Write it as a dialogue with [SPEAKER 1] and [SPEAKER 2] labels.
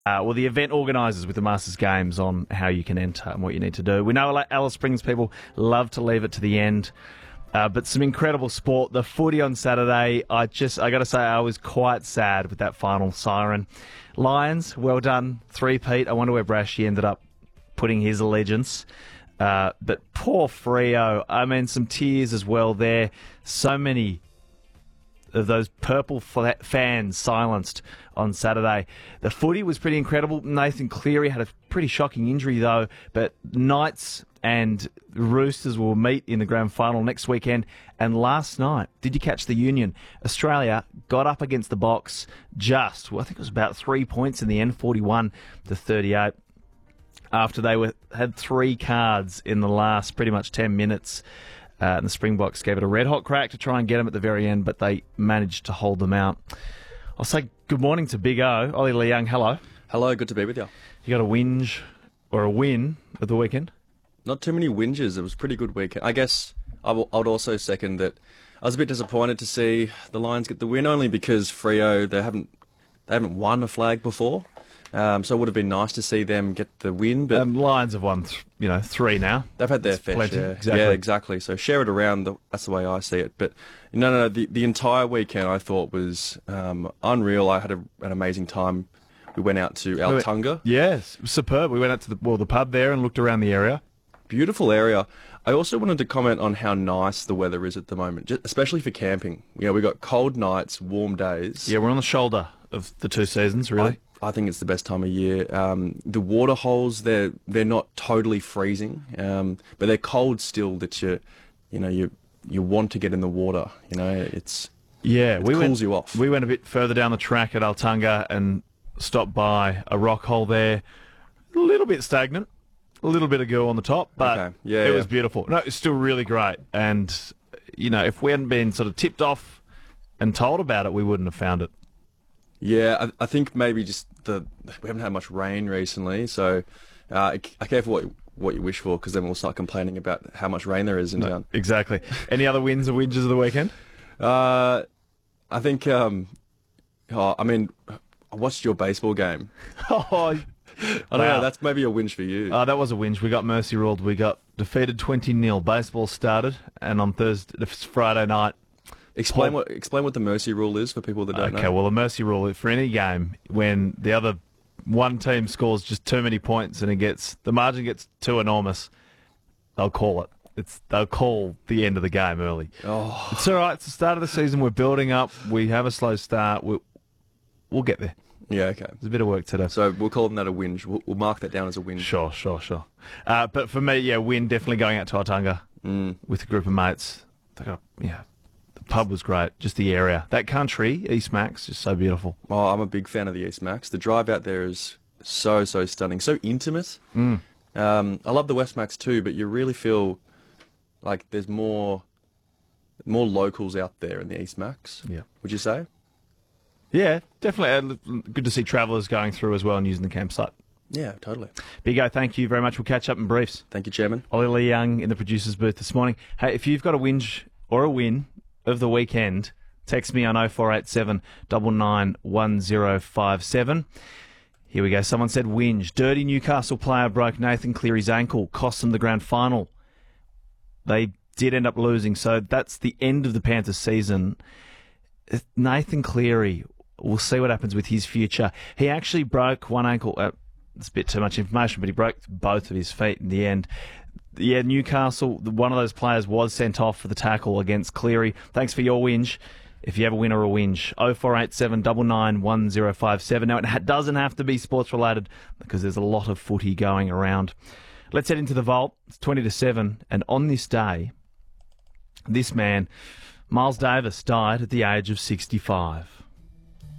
[SPEAKER 1] Well, the event organisers with the Masters Games on how you can enter and what you need to do. We know Alice Springs people love to leave it to the end, but some incredible sport. The footy on Saturday, I got to say, I was quite sad with that final siren. Lions, well done, three-peat. I wonder where Brashy ended up putting his allegiance. But poor Freo, I mean, some tears as well there. So many of those purple fans silenced on Saturday. The footy was pretty incredible. Nathan Cleary had a pretty shocking injury, though, but Knights and Roosters will meet in the grand final next weekend. And last night, did you catch the Union? Australia got up against the Box I think it was about 3 points in the end, 41-38, after they had three cards in the last pretty much 10 minutes. And the Springboks gave it a red-hot crack to try and get them at the very end, but they managed to hold them out. I'll say good morning to Big O. Ollie Lee Young, hello.
[SPEAKER 2] Hello, good to be with you.
[SPEAKER 1] You got a whinge or a win of the weekend?
[SPEAKER 2] Not too many whinges. It was a pretty good weekend. I guess I would also second that I was a bit disappointed to see the Lions get the win, only because Freo, they haven't won a flag before. So it would have been nice to see them get the win. But
[SPEAKER 1] Lions have won, three now.
[SPEAKER 2] They've had their fair share.
[SPEAKER 1] Exactly.
[SPEAKER 2] Yeah, exactly. So share it around. That's the way I see it. But no. The entire weekend I thought was unreal. I had an amazing time. We went out to Altunga.
[SPEAKER 1] Yes, it was superb. We went out to the pub there and looked around the area.
[SPEAKER 2] Beautiful area. I also wanted to comment on how nice the weather is at the moment, especially for camping. We got cold nights, warm days.
[SPEAKER 1] Yeah, we're on the shoulder of the two seasons, really.
[SPEAKER 2] I think it's the best time of year. The water holes, they're not totally freezing, but they're cold still. That you want to get in the water. It cools you off.
[SPEAKER 1] We went a bit further down the track at Altunga and stopped by a rock hole there. A little bit stagnant, a little bit of goo on the top, but
[SPEAKER 2] okay.
[SPEAKER 1] It was beautiful. No, it's still really great. And if we hadn't been sort of tipped off and told about it, we wouldn't have found it.
[SPEAKER 2] Yeah, I think maybe just we haven't had much rain recently, so I care for what you wish for, because then we'll start complaining about how much rain there is in town.
[SPEAKER 1] Exactly. Any other wins or whinges of the weekend?
[SPEAKER 2] I think, I watched your baseball game.
[SPEAKER 1] I
[SPEAKER 2] don't know, that's maybe a whinge for you.
[SPEAKER 1] That was a whinge. We got mercy ruled. We got defeated 20-0. Baseball started, and on Friday night,
[SPEAKER 2] Explain what the mercy rule is for people that don't know.
[SPEAKER 1] Okay, well, the mercy rule for any game, when the other one team scores just too many points and the margin gets too enormous, they'll call it. They'll call the end of the game early.
[SPEAKER 2] Oh.
[SPEAKER 1] It's all right. It's the start of the season. We're building up. We have a slow start. We'll get there.
[SPEAKER 2] Yeah, okay.
[SPEAKER 1] There's a bit of work to do.
[SPEAKER 2] So we'll call that a whinge. We'll mark that down as a whinge.
[SPEAKER 1] Sure. But for me, win definitely going out to Altunga with a group of mates. The pub was great, just the area. That country, East Max, just so beautiful.
[SPEAKER 2] Oh, I'm a big fan of the East Max. The drive out there is so stunning, so intimate. I love the West Max too, but you really feel like there's more locals out there in the East Max.
[SPEAKER 1] Yeah.
[SPEAKER 2] Would you say?
[SPEAKER 1] Yeah, definitely. Good to see travellers going through as well and using the campsite.
[SPEAKER 2] Yeah, totally.
[SPEAKER 1] Big O, thank you very much. We'll catch up in briefs.
[SPEAKER 2] Thank you, Chairman.
[SPEAKER 1] Ollie Lee Young in the producer's booth this morning. Hey, if you've got a whinge or a win of the weekend, text me on 0487 991057. Here we go. Someone said whinge. Dirty Newcastle player broke Nathan Cleary's ankle, cost them the grand final. They did end up losing, so that's the end of the Panthers season. Nathan Cleary, we'll see what happens with his future. He actually broke one ankle. It's a bit too much information, but he broke both of his feet in the end. Yeah, Newcastle, one of those players was sent off for the tackle against Cleary. Thanks for your whinge. If you have a win or a whinge, 0487 991057. Now, it doesn't have to be sports related because there's a lot of footy going around. Let's head into the vault. It's 20-7, and on this day, this man, Miles Davis, died at the age of 65.